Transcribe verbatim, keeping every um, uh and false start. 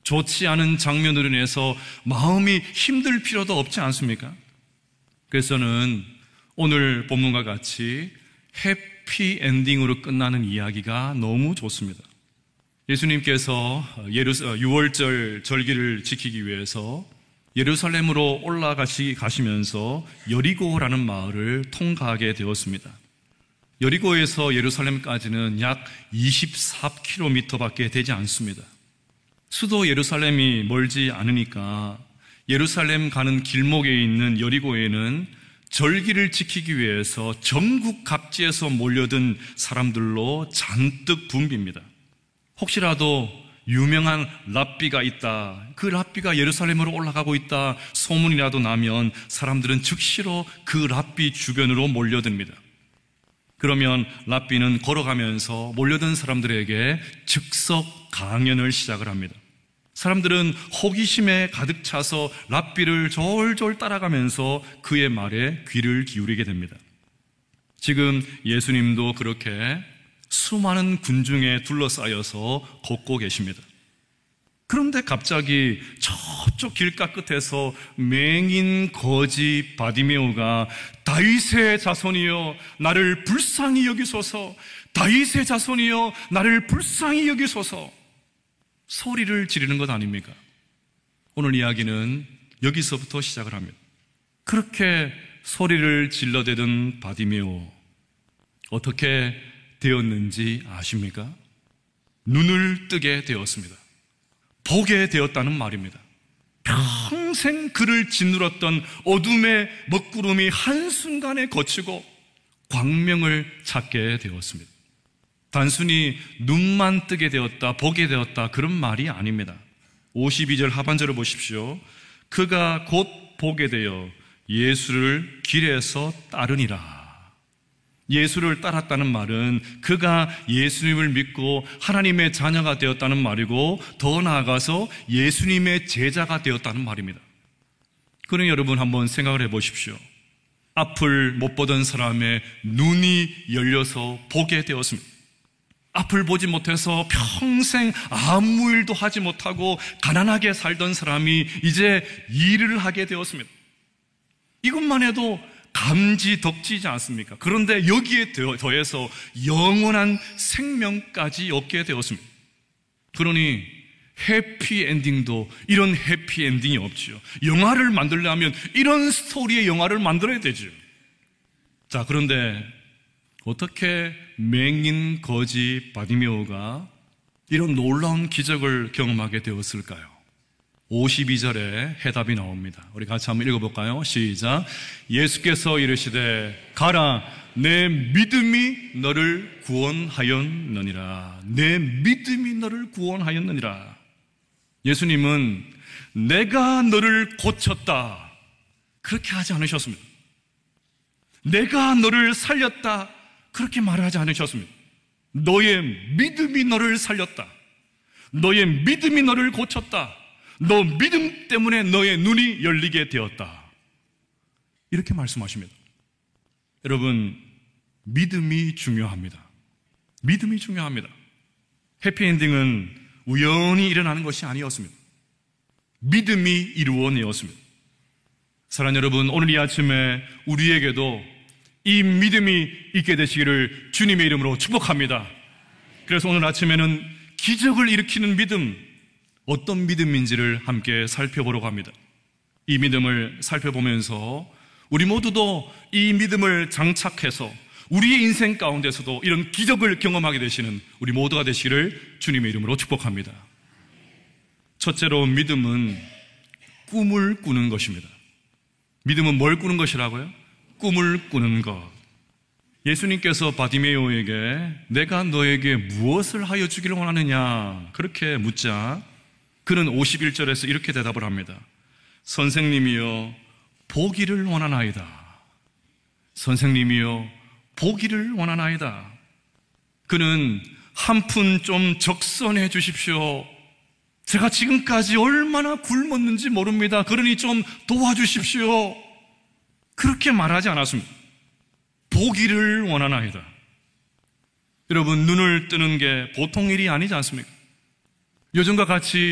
좋지 않은 장면으로 인해서 마음이 힘들 필요도 없지 않습니까? 그래서 저는 오늘 본문과 같이 해피 엔딩으로 끝나는 이야기가 너무 좋습니다. 예수님께서 유월절 절기를 지키기 위해서 예루살렘으로 올라가시 가시면서 여리고라는 마을을 통과하게 되었습니다. 여리고에서 예루살렘까지는 약 이십사 킬로미터밖에 되지 않습니다. 수도 예루살렘이 멀지 않으니까 예루살렘 가는 길목에 있는 여리고에는 절기를 지키기 위해서 전국 각지에서 몰려든 사람들로 잔뜩 붐빕니다. 혹시라도 유명한 랍비가 있다, 그 랍비가 예루살렘으로 올라가고 있다 소문이라도 나면 사람들은 즉시로 그 랍비 주변으로 몰려듭니다. 그러면 랍비는 걸어가면서 몰려든 사람들에게 즉석 강연을 시작을 합니다. 사람들은 호기심에 가득 차서 랍비를 졸졸 따라가면서 그의 말에 귀를 기울이게 됩니다. 지금 예수님도 그렇게 수많은 군중에 둘러싸여서 걷고 계십니다. 그런데 갑자기 저쪽 길가 끝에서 맹인 거지 바디메오가 다윗의 자손이여 나를 불쌍히 여기소서, 다윗의 자손이여 나를 불쌍히 여기소서 소리를 지르는 것 아닙니까? 오늘 이야기는 여기서부터 시작을 합니다. 그렇게 소리를 질러대던 바디메오 어떻게 되었는지 아십니까? 눈을 뜨게 되었습니다. 보게 되었다는 말입니다. 평생 그를 짓누렀던 어둠의 먹구름이 한순간에 거치고 광명을 찾게 되었습니다. 단순히 눈만 뜨게 되었다, 보게 되었다 그런 말이 아닙니다. 오십이 절 하반절을 보십시오. 그가 곧 보게 되어 예수를 길에서 따르니라. 예수를 따랐다는 말은 그가 예수님을 믿고 하나님의 자녀가 되었다는 말이고 더 나아가서 예수님의 제자가 되었다는 말입니다. 그러니 여러분 한번 생각을 해보십시오. 앞을 못 보던 사람의 눈이 열려서 보게 되었습니다. 앞을 보지 못해서 평생 아무 일도 하지 못하고 가난하게 살던 사람이 이제 일을 하게 되었습니다. 이것만 해도 감지덕지지 않습니까? 그런데 여기에 더해서 영원한 생명까지 얻게 되었습니다. 그러니 해피엔딩도 이런 해피엔딩이 없지요. 영화를 만들려면 이런 스토리의 영화를 만들어야 되죠. 자, 그런데 어떻게 맹인 거지 바디메오가 이런 놀라운 기적을 경험하게 되었을까요? 오십이 절에 해답이 나옵니다. 우리 같이 한번 읽어볼까요? 시작. 예수께서 이르시되 가라, 내 믿음이 너를 구원하였느니라. 내 믿음이 너를 구원하였느니라. 예수님은 내가 너를 고쳤다 그렇게 하지 않으셨습니다. 내가 너를 살렸다 그렇게 말하지 않으셨습니다. 너의 믿음이 너를 살렸다. 너의 믿음이 너를 고쳤다. 너 믿음 때문에 너의 눈이 열리게 되었다. 이렇게 말씀하십니다. 여러분, 믿음이 중요합니다. 믿음이 중요합니다. 해피엔딩은 우연히 일어나는 것이 아니었습니다. 믿음이 이루어내었습니다. 사랑하는 여러분, 오늘 이 아침에 우리에게도 이 믿음이 있게 되시기를 주님의 이름으로 축복합니다. 그래서 오늘 아침에는 기적을 일으키는 믿음, 어떤 믿음인지를 함께 살펴보려고 합니다. 이 믿음을 살펴보면서 우리 모두도 이 믿음을 장착해서 우리의 인생 가운데서도 이런 기적을 경험하게 되시는 우리 모두가 되시기를 주님의 이름으로 축복합니다. 첫째로 믿음은 꿈을 꾸는 것입니다. 믿음은 뭘 꾸는 것이라고요? 꿈을 꾸는 것. 예수님께서 바디메오에게 내가 너에게 무엇을 하여 주기를 원하느냐 그렇게 묻자 그는 오십일 절에서 이렇게 대답을 합니다. 선생님이여 보기를 원하나이다. 선생님이여 보기를 원하나이다. 그는 한 푼 좀 적선해 주십시오. 제가 지금까지 얼마나 굶었는지 모릅니다. 그러니 좀 도와주십시오. 그렇게 말하지 않았습니다. 보기를 원하나이다. 여러분, 눈을 뜨는 게 보통 일이 아니지 않습니까? 요즘과 같이